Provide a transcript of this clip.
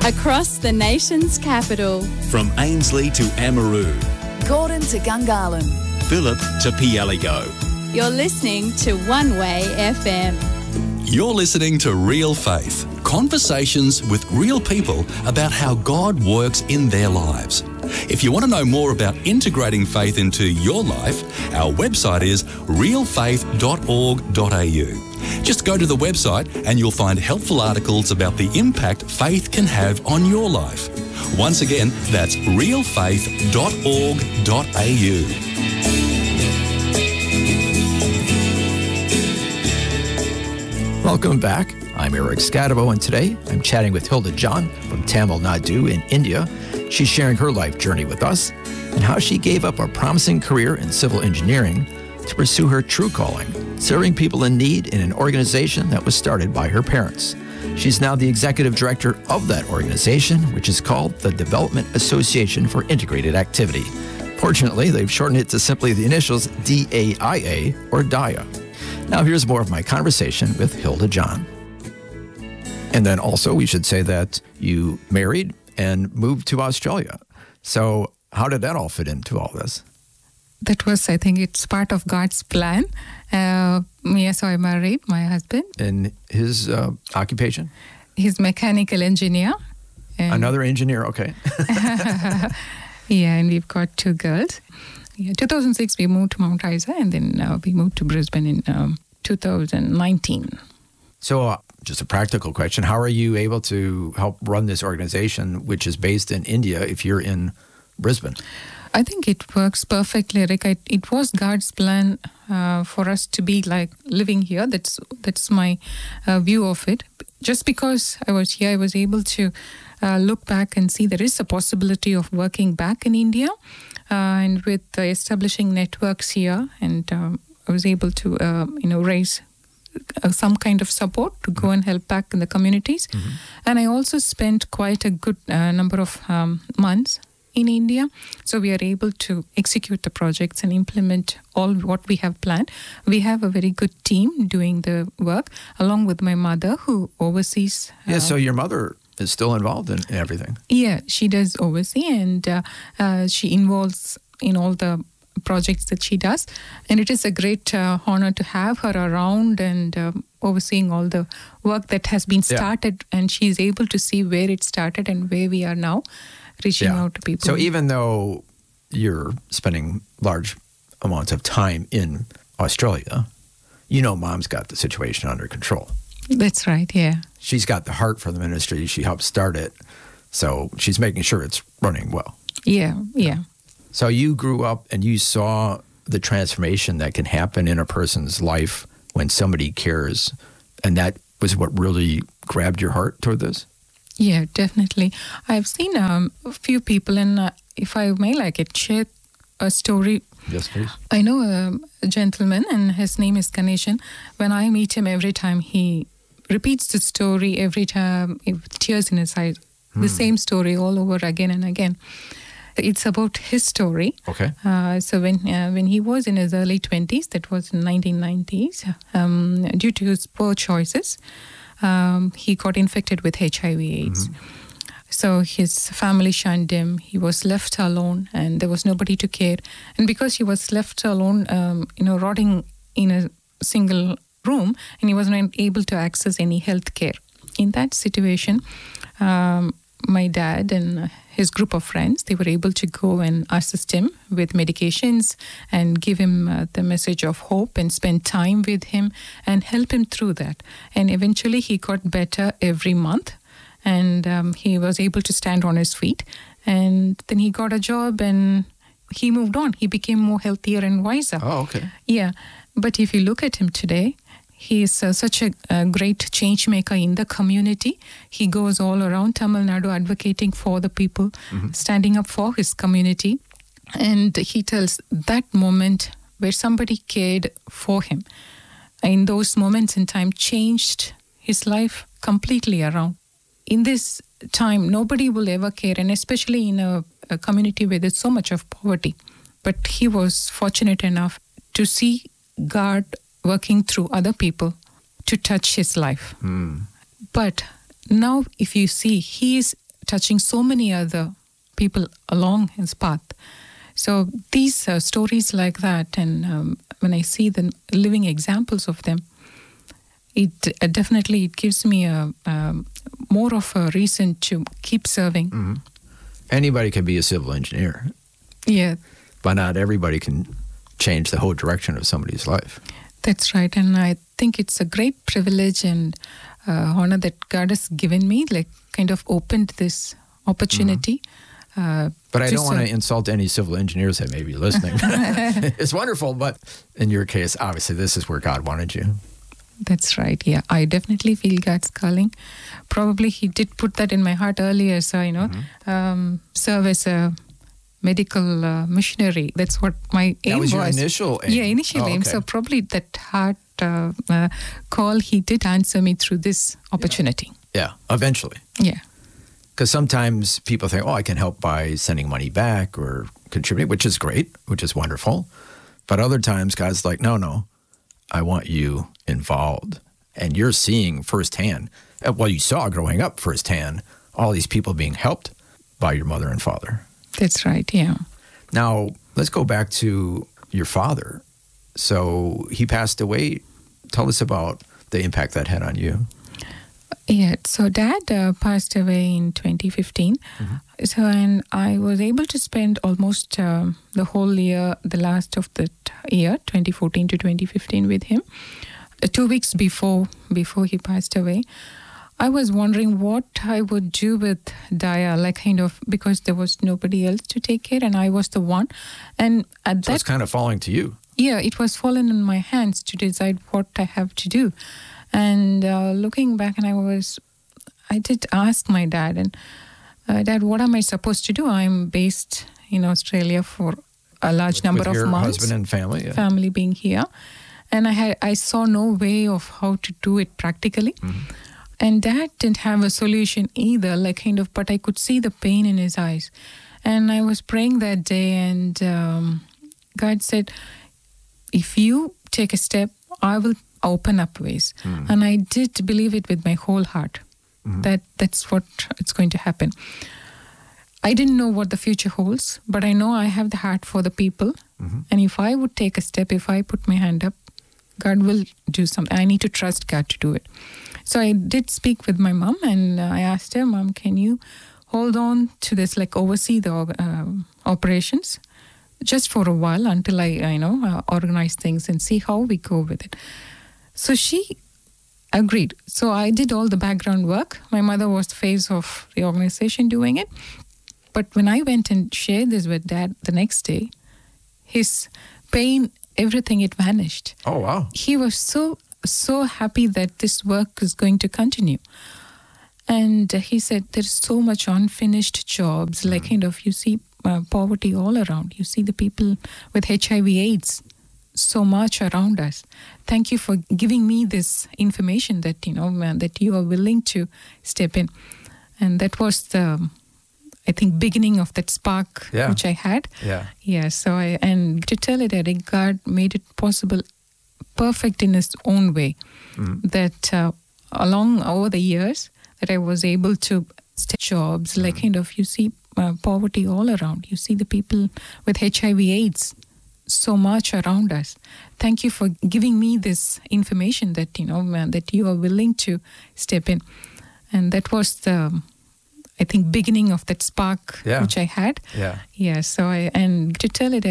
Across the nation's capital. From Ainslie to Amaroo. Gordon to Gungahlin. Phillip to Pialligo. You're listening to One Way FM. You're listening to Real Faith. Conversations with real people about how God works in their lives. If you want to know more about integrating faith into your life, our website is realfaith.org.au. Just go to the website and you'll find helpful articles about the impact faith can have on your life. Once again, that's realfaith.org.au. Welcome back. I'm Eric Scadabo, and today I'm chatting with Hilda John from Tamil Nadu in India. She's sharing her life journey with us and how she gave up a promising career in civil engineering to pursue her true calling, serving people in need in an organization that was started by her parents. She's now the executive director of that organization, which is called the Development Association for Integrated Activity. Fortunately, they've shortened it to simply the initials DAIA or DIA. Now here's more of my conversation with Hilda John. And then also we should say that you married and moved to Australia. So how did that all fit into all this? That was, I think it's part of God's plan. Yes, so I married my husband. And his occupation? He's mechanical engineer. Another engineer, okay. Yeah, and we've got 2 girls. Yeah, 2006 we moved to Mount Isa, and then we moved to Brisbane in 2019. So just a practical question, how are you able to help run this organization, which is based in India, if you're in Brisbane? I think it works perfectly, Rick. It was God's plan for us to be like living here. That's my view of it. Just because I was here, I was able to look back and see there is a possibility of working back in India, and with establishing networks here, and I was able to raise some kind of support to go and help back in the communities. Mm-hmm. And I also spent quite a good number of months in India. So we are able to execute the projects and implement all what we have planned. We have a very good team doing the work, along with my mother who oversees. So your mother is still involved in everything. Yeah, she does oversee, and she involves in all the projects that she does. And it is a great honor to have her around and overseeing all the work that has been started. Yeah. And she is able to see where it started and where we are now, reaching out to people. So even though you're spending large amounts of time in Australia, Mom's got the situation under control. That's right, yeah. She's got the heart for the ministry. She helped start it. So she's making sure it's running well. Yeah. So you grew up and you saw the transformation that can happen in a person's life when somebody cares. And that was what really grabbed your heart toward this? Yeah, definitely. I've seen a few people, and if I may share a story. Yes, please. I know a gentleman, and his name is Ganeshan. When I meet him every time, he repeats the story every time with tears in his eyes. The same story all over again and again. It's about his story. Okay. So when he was in his early 20s, that was in 1990s, due to his poor choices, he got infected with HIV/AIDS. Mm-hmm. So his family shunned him. He was left alone, and there was nobody to care. And because he was left alone, rotting in a single room, and he was not able to access any health care. In that situation, my dad and his group of friends, they were able to go and assist him with medications and give him the message of hope and spend time with him and help him through that. And eventually he got better every month, and he was able to stand on his feet. And then he got a job and he moved on. He became more healthier and wiser. Oh, okay. Yeah. But if you look at him today, he is such a great change maker in the community. He goes all around Tamil Nadu advocating for the people, standing up for his community. And he tells that moment where somebody cared for him, in those moments in time, changed his life completely around. In this time, nobody will ever care, and especially in a community where there's so much of poverty. But he was fortunate enough to see God working through other people to touch his life. But now if you see, he is touching so many other people along his path. So these stories like that, and when I see the living examples of them, it definitely it gives me a more of a reason to keep serving. Mm-hmm. Anybody can be a civil engineer. Yeah. But not everybody can change the whole direction of somebody's life. That's right. And I think it's a great privilege and honor that God has given me, like kind of opened this opportunity. But I don't want to insult any civil engineers that may be listening. It's wonderful, but in your case, obviously, this is where God wanted you. That's right. Yeah, I definitely feel God's calling. Probably He did put that in my heart earlier. So, serve as a medical missionary. That's what my aim was. That was your initial aim? Yeah, initial aim. Okay. So probably that heart call, He did answer me through this opportunity. Yeah, eventually. Yeah. Because sometimes people think, I can help by sending money back or contributing, which is great, which is wonderful. But other times, God's like, no, I want you involved. And you're seeing firsthand, you saw growing up firsthand, all these people being helped by your mother and father. That's right, yeah. Now, let's go back to your father. So he passed away. Tell us about the impact that had on you. Yeah, so Dad passed away in 2015. Mm-hmm. So, and I was able to spend almost the whole year, the last of that year, 2014 to 2015 with him. 2 weeks before he passed away, I was wondering what I would do with Daya, because there was nobody else to take care and I was the one. And at so it's kind of falling to you. Yeah, it was fallen in my hands to decide what I have to do. And looking back, and I did ask my dad, and Dad, what am I supposed to do? I'm based in Australia for a large number of months. With your husband and family? Yeah. Family being here. And I saw no way of how to do it practically. Mm-hmm. And Dad didn't have a solution either, but I could see the pain in his eyes. And I was praying that day, and God said, if you take a step, I will open up ways. Mm. And I did believe it with my whole heart. Mm. That's what it's going to happen. I didn't know what the future holds, but I know I have the heart for the people. Mm-hmm. And if I would take a step, if I put my hand up, God will do something. I need to trust God to do it. So I did speak with my mom, and I asked her, Mom, can you hold on to this, oversee the operations just for a while until I organize things and see how we go with it. So she agreed. So I did all the background work. My mother was the face of the organization doing it. But when I went and shared this with Dad the next day, his pain, everything, it vanished. Oh, wow. He was so happy that this work is going to continue. And he said, there's so much unfinished jobs, you see poverty all around. You see the people with HIV/AIDS so much around us. Thank you for giving me this information that, that you are willing to step in. And that was the, I think, beginning of that spark which I had. Yeah. So and to tell it, I think God made it possible, perfect in His own way, that over the years that I was able to start jobs, you see poverty all around. You see the people with HIV/AIDS so much around us. Thank you for giving me this information that, that you are willing to step in. And that was the, I think, beginning of that spark which I had. Yeah. Yeah. So and to tell it,